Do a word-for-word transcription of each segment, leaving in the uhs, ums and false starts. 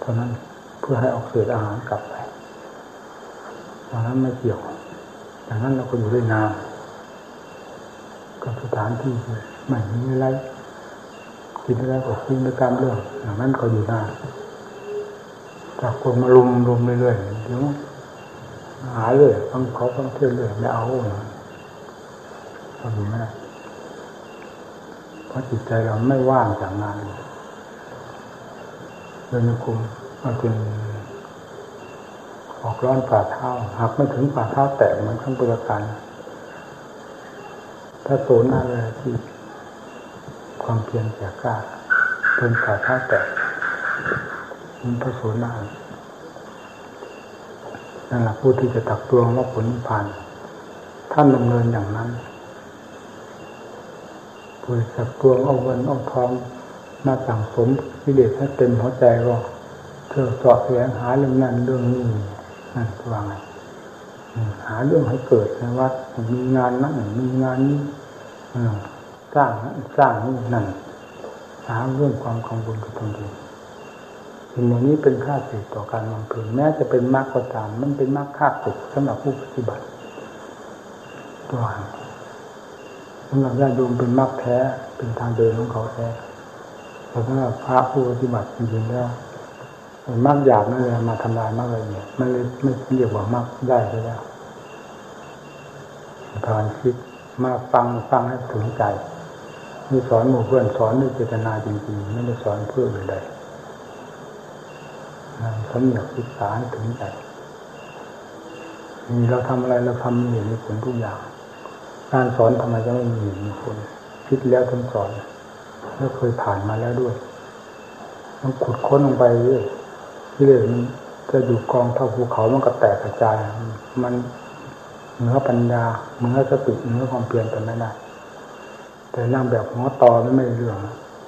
ท่านั้นเพื่อให้ออกเศษอาหารกลับไปดังนั้นไม่เกี่ยวดังนั้นเราก็อยู่ได้นานกับสถานที่ไม่มีอะไรกินอะไรก็กินไปตามเรื่องอย่างนั้นก็อยู่นานจากคนมาลุมลุมเรื่อยๆเดี๋ยวหายเลยฟังเขาฟังเที่ยวเลยไม่เอาก็อยู่ไม่ได้เพราะจิตใจเราไม่ว่างจากงานเดินคุมมาจนออกร้อนฝ่าเท้าหากไม่ถึงฝ่าเท้าแตกเหมือนขั้งปุรการถ้าโซนหน้าเลยที่ความเพียรแก่กล้าเป็นฝ่าเท้าแตกมันพระโสดานั่นแหละผู้ที่จะตักตวงว่าผลนิพพานท่านดำเนินอย่างนั้นผู้ตักตวงเอาเงินเอาทองมาสั่งสมกิเลสให้เต็มหัวใจก็เธอเสาะแสวงหาเรื่องนั้นเรื่องนี้นั่นว่าไงหาเรื่องให้เกิดในวัดมีงานนั้นมีงานนี้สร้างสร้างนี่นั่นหาเรื่องความกังวลกับตนเองสิ่งเหล่านี้เป็นค่าศึกต่อการบำเพ็ญแม้จะเป็นมรรคก็ตามมันเป็นมรรคค่าศึกสำหรับผู้ปฏิบัติตัวสำหรับญาติโยมเป็นมรรคแท้เป็นทางเดินของเขาแท้แต่สำหรับพระผู้ปฏิบัติจริงๆแล้วมรรคหยาบนั่นแหละมาทำลายมรรคละเอียดมันเลยไม่เรียกว่ามรรคได้ไปแล้วทานคิดมาฟังฟังให้ถึงใจมีสอนหมู่เพื่อนสอนด้วยเจตนาจริงๆไม่ได้สอนเพื่ออะไรเขาอยากศึกษาให้ถึงใจมีเราทำอะไรเราทำมีเหตุมีผลทุกอย่างการสอนทำไมจะไม่มีเหตุมีผลคิดแล้วต้องสอนแล้วเคยผ่านมาแล้วด้วยต้องขุดค้นลงไปเรื่อยที่เรื่อยมันจะอยู่กองเท่าภูเขามันก็แตกกระจายมันเหนือปัญญาเหนือสติเหนือความเปลี่ยนไปไม่ได้แต่นั่งแบบหัวต่อไม่ได้เรื่อง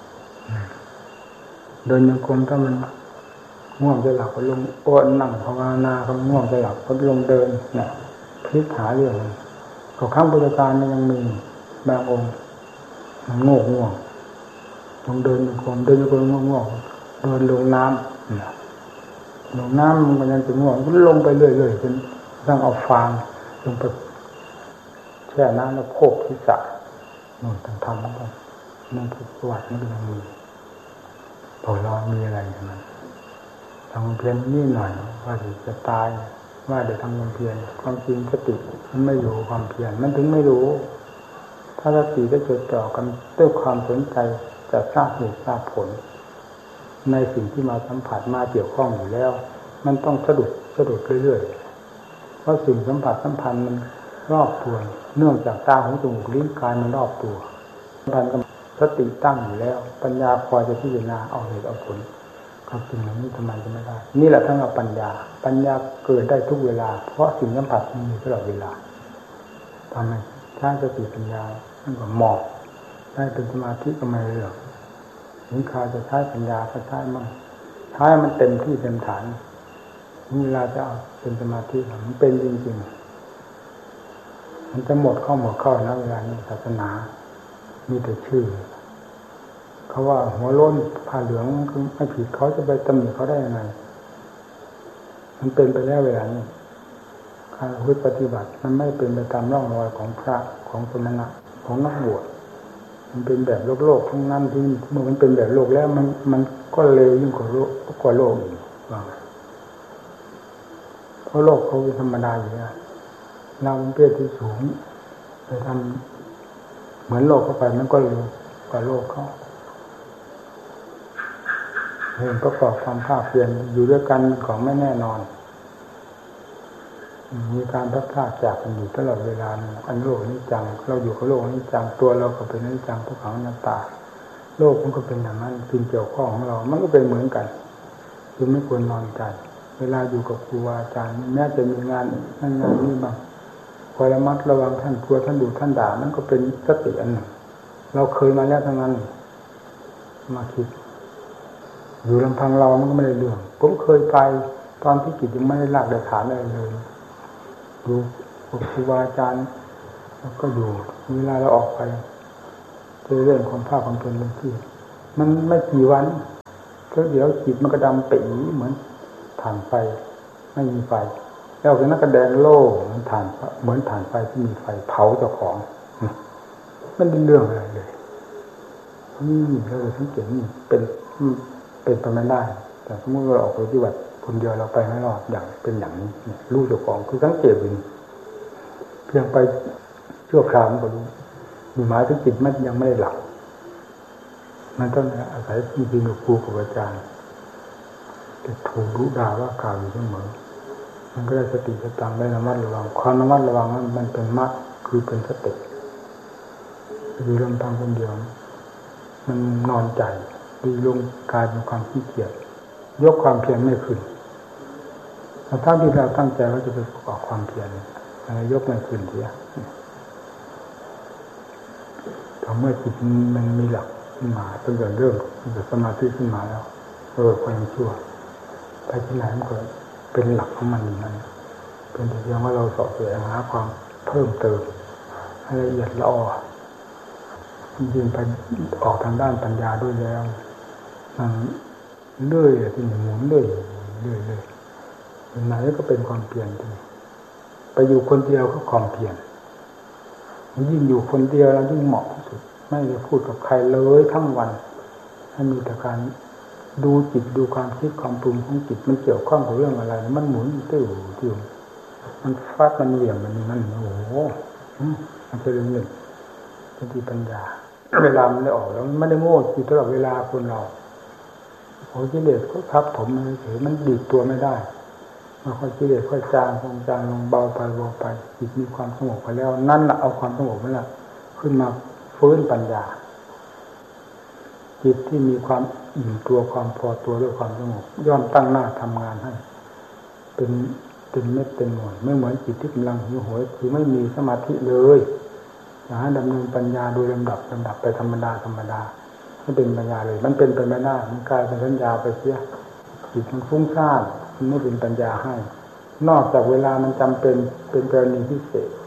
เดินยังคงถ้ามันง่วงจะหลับก็ลงโอ้นั่งภาวนาก็ง่วงจะหลับก็ลงเดินเนี่ยพลิกหาเรื่องก็ข้างบริการมันยังมีบางองค์มันโง่ง่วงลงเดินยังคงเดินยังคงง่วงง่วงเดินลงน้ำลงน้ำมันก็ยังจะง่วงก็ลงไปเรื่อยๆจนต้องเอาฟางลงไปแช่น้ำแล้วโคกที่สระนู่นทำทำนั่นนั่นคือประวัติมันก็ยังมีพอเรามีอะไรอย่างนั้นทำความเพียรนี่หน่อยว่าจะตายว่าเดี๋ยวทำความเพียรความจริงสติมันไม่อยู่ความเพียรมันถึงไม่รู้ถ้าสติได้จดจ่อกันด้วยความสนใจจะทราบเหตุทราบผลในสิ่งที่มาสัมผัสมาเกี่ยวข้องอยู่แล้วมันต้องสะดุดสะดุดเรื่อยๆเพราะสิ่งสัมผัสสัมพันธ์มันรอบตัวเนื่องจากตาหูจมูกลิ้นกายมันรอบตัวสัมพันธ์กับสติตั้งอยู่แล้วปัญญาพอจะพิจารณาเอาเหตุเอาผลความจริงอย่างนี้ทำไมจะไม่ได้นี่แหละทั้งกับปัญญาปัญญาเกิดได้ทุกเวลาเพราะสิ่งสัมผัสมันมีตลอดเวลาทำไมใช้สติปัญญานั่นก็หมอบได้เป็นสมาธิก็ไม่เรื่องถึงคราวจะใช้ปัญญาก็ใช้มั่งใช้มันเต็มที่เต็มฐานเวลาจะเอาเป็นสมาธิมันเป็นจริงๆมันจะหมดเข้าหมดเข้านะเวลานี้ศาสนามีแต่ชื่อเขาว่าหัวโล้นผ้าเหลืองคือไม่ผิดเขาจะไปตำหนิเขาได้ยังไงมันเป็นไปแล้วเวลานี้การปฏิบัติมันไม่เป็นไปตามร่องรอยของพระของสมณะของนักบวชมันเป็นแบบโลกโลกทั้งนั้นที่เมื่อมันเป็นแบบโลกแล้วมันมันก็เลวยิ่งกว่าโลกกว่าโลกอีกว่าเพราะโลกเขาเป็นธรรมดาอยู่แล้วเราเป็นเพศที่สูงไปทำเหมือนโลกเข้าไปมันก็เลวกว่าโลกเขาเห็นประกอบความภาคเพียรอยู่ด้วยกันของไม่แน่นอนมีการพัดพลาดจากกันอยู่ตลอดเวลาอันโลกนี้จังเราอยู่กับโลกนี้จังตัวเราก็เป็นนี้จังทุกขังอนัตตาโลกมันก็เป็นอย่างนั้นสิ่งเกี่ยวข้องของเรามันก็เป็นเหมือนกันคือไม่ควรนอนใจเวลาอยู่กับครูอาจารย์แม้จะมีงานนั่นงานนี้บ้างคอยระมัดระวังท่านกลัวท่านดูท่านด่ามันก็เป็นสติอันหนึ่งเราเคยมาแล้วทั้งนั้นมาคิดอยู่ลำพังเรามันก็ไม่ได้เรื่องผมเคยไปตอนที่จิตยังไม่ได้หลักได้ฐานอะไรเลยดูครูบาอาจารย์แล้วก็อยู่เวลาเราออกไปเจอเรื่องของภาพความเป็นเรื่องที่มันไม่กี่วันแค่แล้วเดี๋ยวจิตมันก็ดำปีเหมือนถ่านไฟไม่มีไฟแล้วจากนั้นก็แดงโล่เหมือนถ่านเหมือนถ่านไฟที่มีไฟเผาเจ้าของมันเป็นเรื่องอะไรเลยนี่เราสังเกตนี่เป็นเป็นไปไม่ได้แต่สมมติเราออกไปปฏิบัติคนเดียวเราไปไม่รอดอย่างเป็นอย่างนี้รู้เจ้าของคือสังเกตอยู่เพียงไปชั่วคราวมันก็รู้มีหมายถึงจิตมันยังไม่ได้หลับมันต้องอาศัยจริงๆกับครูกับอาจารย์จะถูกรู้ด่าว่ากล่าวอยู่เสมอมันก็ได้สติสตังได้ระมัดระวังความระมัดระวังนั้นมันเป็นมรรคคือเป็นสติอยู่ลำพังคนเดียวมันนอนใจดีลงกลายเป็นความขี้เกียจยกความเพียรไม่ขึ้นถ้าที่เราตั้งใจว่าจะไปประกอบความเพียรอะไรยกไม่ขึ้นเสียพอเมื่อจิตมันมีหลักขึ้นมาตั้งแต่เริ่มตั้งแต่สมาธิขึ้นมาแล้วเออความชั่วไปที่ไหนมันก็เป็นหลักของมันอย่างนั้นเป็นแต่เพียงว่าเราสอบแสวงหาความเพิ่มเติมให้ละเอียดละออยิ่งไปออกทางด้านปัญญาด้วยแล้วมันเลื่อยที่หมุนเลื่อยเลื่อยเลื่อยไหนก็เป็นความเพียรที่ไปอยู่คนเดียวก็ความเพียรยิ่งอยู่คนเดียวแล้วยิ่งเหมาะที่สุดไม่ได้พูดกับใครเลยทั้งวันให้มีแต่การดูจิตดูความคิดความปรุงของจิตมันเกี่ยวข้องกับเรื่องอะไรมันหมุนติ้วติ้วมันฟาดมันเหวี่ยงมันมันโอ้โหมันจะเรื่องหนึ่งสติปัญญาเวลามันได้ออกแล้วมันไม่ได้โง่อยู่ตลอดเวลาคนเราโอ้กิเลสก็ทับถมมันเฉยมันดีดตัวไม่ได้มันค่อยกิเลสค่อยจางลงจางลงเบาไปเบาไปจิตมีความสงบไปแล้วนั่นแหละเอาความสงบนั่นแหละขึ้นมาฟื้นปัญญาจิตที่มีความอิ่มตัวความพอตัวด้วยความสงบย่อมตั้งหน้าทำงานให้เป็นเป็นเม็ดเป็นหน่วยไม่เหมือนจิตที่กำลังหิวโหยคือไม่มีสมาธิเลยอยากให้ดำเนินปัญญาโดยลำดับลำดับไปธรรมดาธรรมดาไม่เป็นปัญญาเลยมันเป็นไปไม่ได้มันกลายเป็นสัญญาไปเสียจิตมันฟุ้งซ่านมันไม่เป็นปัญญาให้นอกจากเวลามันจำเป็นเป็นกรณีพิเศษ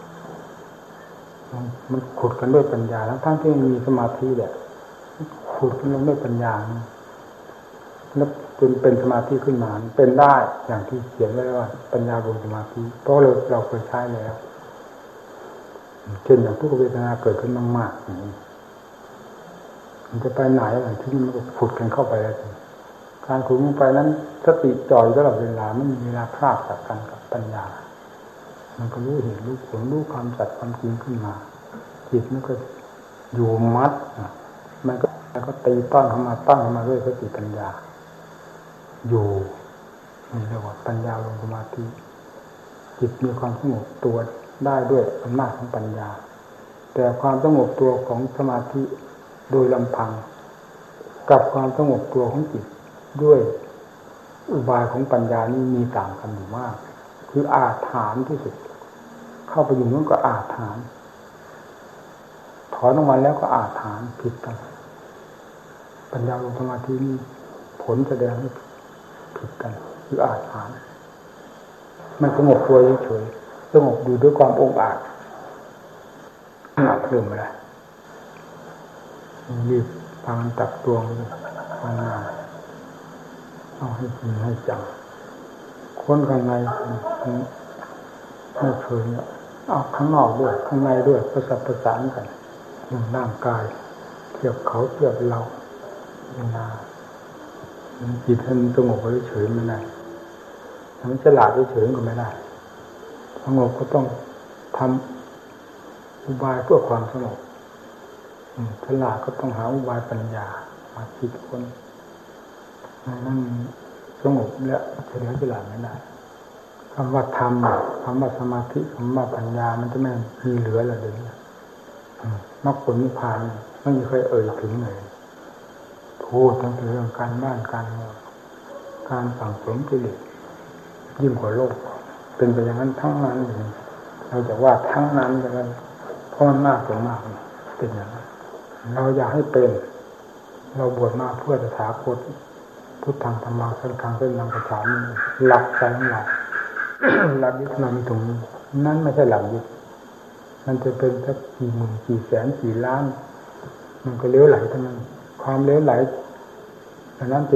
มันขุดกันด้วยปัญญาทั้งทั้งที่มีสมาธิแหละขุดกันด้วยปัญญาแล้วจนเป็นสมาธิขึ้นมาเป็นได้อย่างที่เขียนไว้ว่าปัญญาบนสมาธิเพราะเราเราเคยใช้แล้วเช่นอย่างทุกเวทนาเกิดขึ้นมากๆอย่างนี้มันจะไปไหนอะไรที่มันก็ขุดกันเข้าไปแล้วการขุดลงไปนั้นสติจ่อยตลอดเวลาไม่มีเวลาพลาดจากกันกับปัญญามันก็รู้เหตุรู้ผลรู้ความจัดความจริงขึ้นมาจิตมันก็อยู่มัดมันก็มันก็ตีตั้งเข้ามาตั้งเข้ามาด้วยสติปัญญาอยู่นี่เรียกว่าปัญญาลงสมาธิจิตมีความสงบตัวได้ด้วยอำนาจของปัญญาแต่ความสงบตัวของสมาธิโดยลำพังกับความสงบตัวของจิตด้วยอุบายของปัญญานี่มีต่างกันอยู่มากคืออาถรรพ์ที่สุดเข้าไปอยู่นั้นก็อาถรรพ์ถอนออกมาแล้วก็อาถรรพ์ผิดกันปัญญาลงสมาธินี่ผลแสดงให้ผิดกันคืออาถรรพ์มันสงบตัวเฉยๆสงบอยู่ด้วยความองอาจหนักเพิ่มไปเลยรีบฟังตักตวงฟังงานเอาให้จริงให้จังคนข้างในไม่เคยเอาข้างนอกด้วยข้างในด้วยประสานประสานกันร่างกายเทียบเขาเทียบเราเวลาจิตมันสงบไว้เฉยไม่ได้มันฉลาดเฉยก็ไม่ได้สงบก็ต้องทำอุบายเพื่อความสงบฉลาดก็ต้องหาอุบายปัญญามาคิดคนนั่นสงบแล้วเฉลียวฉลาดไม่ได้คำว่าธรรมคำว่าสมาธิคำว่าปัญญามันจะไม่มีเหลืออะไรเลยนอกผลนิพพานไม่มีใครเอ่ยถึงเลยพูดทั้งเรื่องการบ้านการเมืองการสั่งสมกิเลสยิ่งกว่าโลกเป็นไปอย่างนั้นทั้งนั้นเลยเราจะว่าทั้งนั้นอย่างนั้นเพราะมันมากถึงมากเป็นอย่างนั้นเราอยากให้เป็นเราบวชมาเพื่อจะถาคตพุทธังธรรมังสังฆังเป็นนามประชามีหลักใจของเราหลักยึดนำตรงนี้นั่นไม่ใช่หลักยึดมันจะเป็นสักกี่หมื่นกี่แสนกี่ล้านมันก็เลี้ยวไหลเท่านั้นความเลี้ยวไหลดังนั้น